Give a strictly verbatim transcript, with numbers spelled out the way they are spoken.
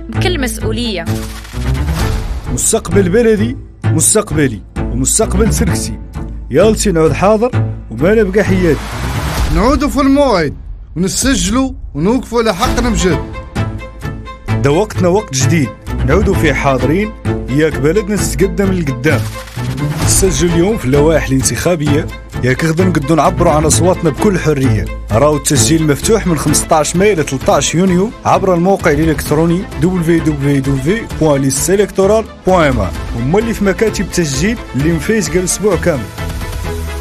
بكل مسؤولية. مستقبل بلدي مستقبلي ومستقبل سركسي. يالتي نعود حاضر وما نبقى حيادي. نعودوا في الموعد ونسجلوا ونوقفوا على حقنا بجد. ده وقتنا وقت جديد نعودوا فيه حاضرين، ياك بلدنا تتقدم للقدام. نسجل اليوم في اللوائح الانتخابية، ياك غدا نقدروا نعبروا عن أصواتنا بكل حرية. راهو التسجيل مفتوح من خمسة عشر ماي إلى ثلاثة عشر يونيو عبر الموقع الإلكتروني دبليو دبليو دبليو بوان ليست إلكتورال بوان إم. وما اللي في مكاتب التسجيل اللي مفيز قال أسبوع كامل.